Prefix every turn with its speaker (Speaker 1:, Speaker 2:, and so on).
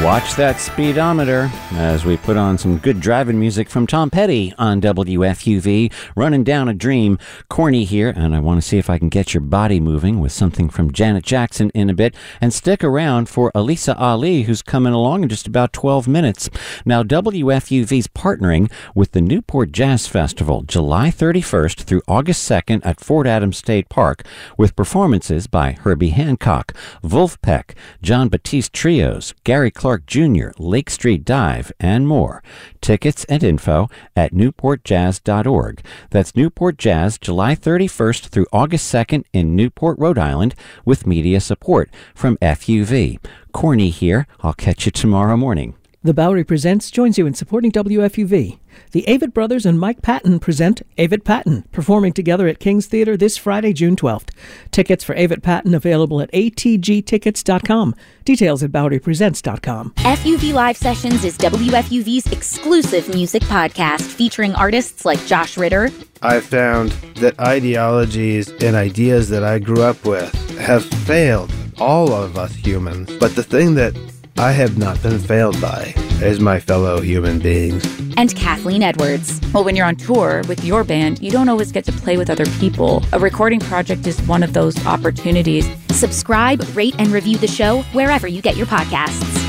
Speaker 1: Watch that speedometer as we put on some good driving music from Tom Petty on WFUV. Running Down a Dream. Corny here, and I want to see if I can get your body moving with something from Janet Jackson in a bit. And stick around for Elisa Ali, who's coming along in just about 12 minutes. Now, WFUV's partnering with the Newport Jazz Festival, July 31st through August 2nd at Fort Adams State Park, with performances by Herbie Hancock, Wolfpack, John Batiste Trios, Gary Clark Jr., Lake Street Dive, and more. Tickets and info at newportjazz.org. That's Newport Jazz, July 31st through August 2nd in Newport, Rhode Island, with media support from FUV. Corny here. I'll catch you tomorrow morning.
Speaker 2: The Bowery Presents joins you in supporting WFUV. The Avett Brothers and Mike Patton present Avett Patton, performing together at King's Theatre this Friday, June 12th. Tickets for Avett Patton available at atgtickets.com. Details at bowerypresents.com.
Speaker 3: FUV Live Sessions is WFUV's exclusive music podcast featuring artists like Josh Ritter.
Speaker 4: I found that ideologies and ideas that I grew up with have failed all of us humans. But the thing that I have not been failed by as my fellow human beings.
Speaker 3: And Kathleen Edwards.
Speaker 5: Well, when you're on tour with your band, you don't always get to play with other people. A recording project is one of those opportunities.
Speaker 3: Subscribe, rate, and review the show wherever you get your podcasts.